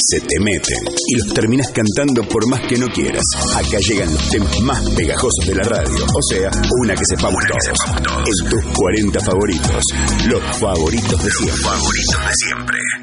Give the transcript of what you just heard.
se te meten y los terminás cantando por más que no quieras. Acá llegan los temas más pegajosos de la radio, o sea, una que sepamos todos. En tus 40 favoritos, los favoritos de siempre.